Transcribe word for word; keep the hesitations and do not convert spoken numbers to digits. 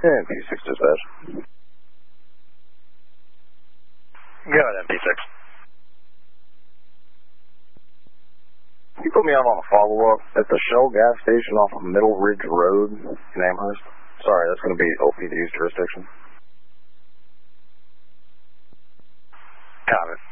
And P six dispatch. Go ahead, P six. Can you put me out on a follow-up at the Shell gas station off of Middle Ridge Road in Amherst? Sorry, that's going to be O P D's jurisdiction. Got it.